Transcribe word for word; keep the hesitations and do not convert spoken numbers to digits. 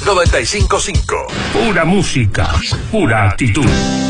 noventa y cinco punto cinco. Pura música, pura actitud.